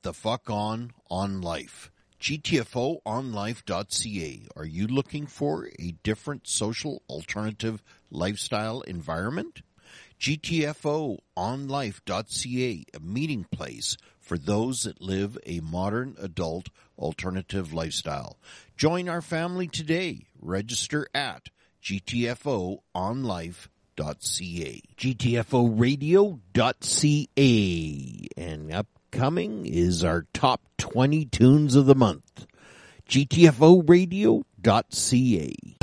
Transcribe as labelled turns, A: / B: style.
A: the fuck on life. GTFOonlife.ca. Are you looking for a different social alternative lifestyle environment? GTFOonlife.ca, a meeting place for those that live a modern adult alternative lifestyle. Join our family today. Register at GTFOonlife.ca. GTFOradio.ca. And upcoming is our top 20 tunes of the month. GTFOradio.ca.